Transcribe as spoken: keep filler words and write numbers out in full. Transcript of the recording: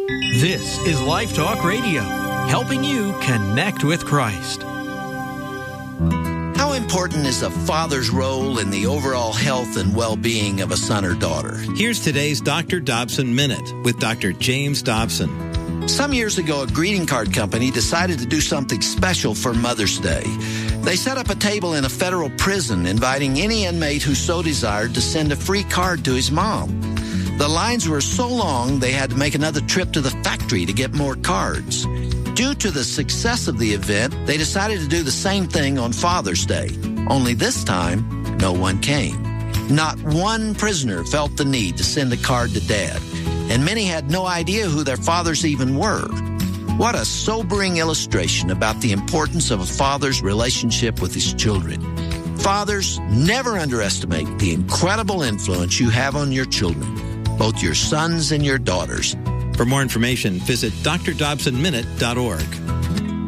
This is Life Talk Radio, helping you connect with Christ. How important is a father's role in the overall health and well-being of a son or daughter? Here's today's Doctor Dobson Minute with Doctor James Dobson. Some years ago, a greeting card company decided to do something special for Mother's Day. They set up a table in a federal prison, inviting any inmate who so desired to send a free card to his mom. The lines were so long, they had to make another trip to the factory to get more cards. Due to the success of the event, they decided to do the same thing on Father's Day. Only this time, no one came. Not one prisoner felt the need to send a card to Dad, and many had no idea who their fathers even were. What a sobering illustration about the importance of a father's relationship with his children. Fathers, never underestimate the incredible influence you have on your children, both your sons and your daughters. For more information, visit d r dobson minute dot org.